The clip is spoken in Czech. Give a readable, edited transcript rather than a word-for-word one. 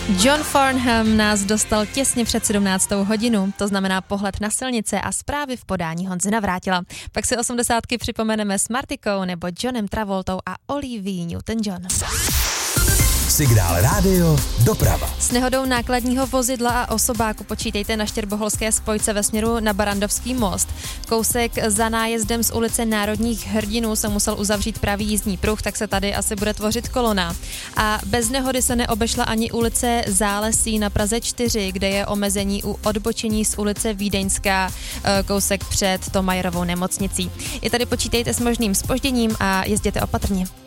John Farnham nás dostal těsně před 17. hodinu, to znamená pohled na silnice a zprávy v podání Honzy Navrátila. Pak si 80. připomeneme s Martikou nebo Johnem Travoltou a Olivia Newton-John. Signál rádio doprava. S nehodou nákladního vozidla a osobáku počítejte na Štěrboholské spojce ve směru na Barandovský most. Kousek za nájezdem z ulice Národních hrdinů se musel uzavřít pravý jízdní pruh, tak se tady asi bude tvořit kolona. A bez nehody se neobešla ani ulice Zálesí na Praze 4, kde je omezení u odbočení z ulice Vídeňská, kousek před Tomajerovou nemocnicí. I tady počítejte s možným zpožděním a jezděte opatrně.